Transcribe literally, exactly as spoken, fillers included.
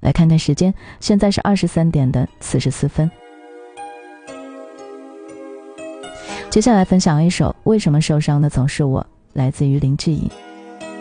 来看看时间，现在是二十三点的四十四分。接下来分享一首《为什么受伤的总是我》，来自于林志颖。